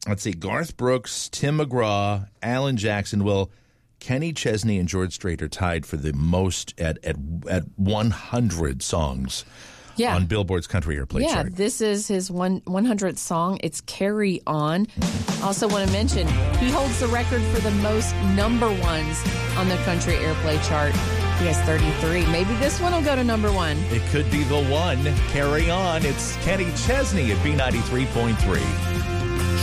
let's see, Garth Brooks, Tim McGraw, Alan Jackson. Well, Kenny Chesney and George Strait are tied for the most at 100 songs on Billboard's Country Airplay chart. Yeah, this is his 100th song. It's Carry On. Also want to mention, he holds the record for the most number ones on the Country Airplay chart. He has 33. Maybe this one will go to number one. It could be the one. Carry On. It's Kenny Chesney at B93.3.